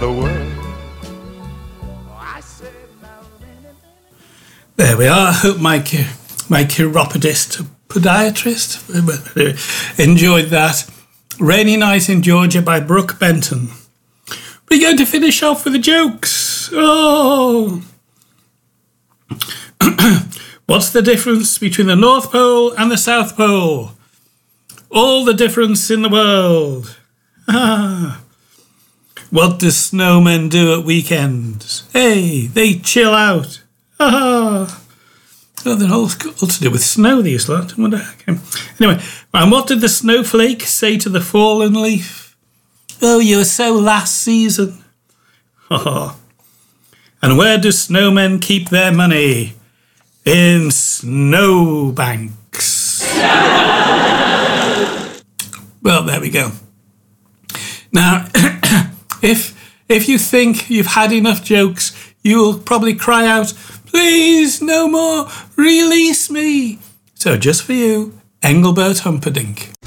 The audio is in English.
the world. There we are. I hope my chiropodist, podiatrist, enjoyed that. Rainy Night in Georgia by Brooke Benton. We're going to finish off with the jokes. Oh. What's the difference between the North Pole and the South Pole? All the difference in the world. What do snowmen do at weekends? Hey, they chill out. Oh, they're all to do with snow, these lot. I wonder. Okay. Anyway, and what did the snowflake say to the fallen leaf? Oh, you were so last season. Oh. And where do snowmen keep their money? In snowbanks. Well, there we go. Now, if you think you've had enough jokes, you'll probably cry out, "Please, no more, release me." So just for you, Engelbert Humperdinck.